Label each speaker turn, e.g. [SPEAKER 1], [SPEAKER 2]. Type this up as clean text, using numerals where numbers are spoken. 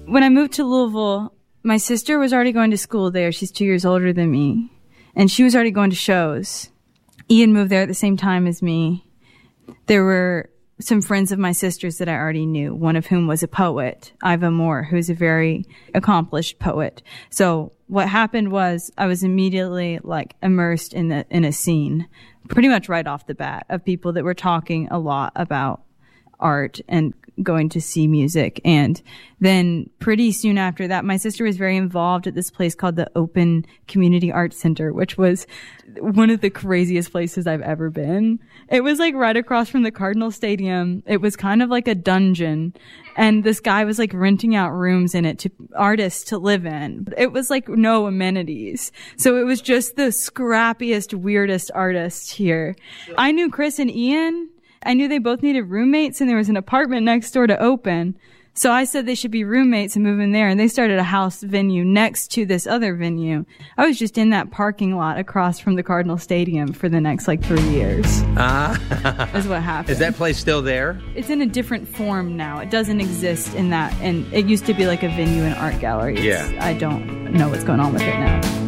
[SPEAKER 1] When I moved to Louisville, my sister was already going to school there. She's 2 years older than me. And she was already going to shows. Ian moved there at the same time as me. There were some friends of my sister's that I already knew, one of whom was a poet, Iva Moore, who's a very accomplished poet. So what happened was I was immediately like immersed in a scene pretty much right off the bat of people that were talking a lot about art and going to see music. And then pretty soon after that, my sister was very involved at this place called the Open Community Arts Center, which was one of the craziest places I've ever been. It was like right across from the Cardinal Stadium. It was kind of like a dungeon. And this guy was like renting out rooms in it to artists to live in. But it was like no amenities. So it was just the scrappiest, weirdest artists here. I knew Chris and Ian. I knew they both needed roommates, and there was an apartment next door to open. So I said they should be roommates and move in there, and they started a house venue next to this other venue. I was just in that parking lot across from the Cardinal Stadium for the next, 3 years. Is what happened.
[SPEAKER 2] Is that place still there?
[SPEAKER 1] It's in a different form now. It doesn't exist in that, and it used to be like a venue and art gallery.
[SPEAKER 2] Yeah.
[SPEAKER 1] I don't know what's going on with it now.